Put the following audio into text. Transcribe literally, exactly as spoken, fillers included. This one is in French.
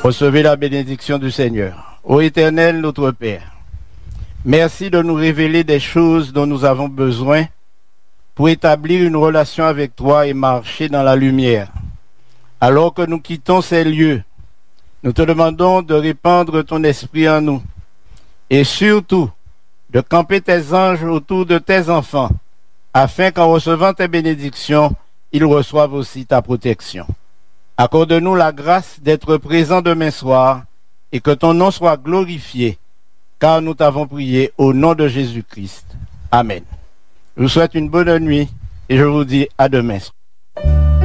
Recevez la bénédiction du Seigneur. Ô Éternel, notre Père, merci de nous révéler des choses dont nous avons besoin pour établir une relation avec toi et marcher dans la lumière. Alors que nous quittons ces lieux, nous te demandons de répandre ton esprit en nous et surtout de camper tes anges autour de tes enfants afin qu'en recevant tes bénédictions, ils reçoivent aussi ta protection. Accorde-nous la grâce d'être présents demain soir et que ton nom soit glorifié, car nous t'avons prié au nom de Jésus-Christ. Amen. Je vous souhaite une bonne nuit et je vous dis à demain soir.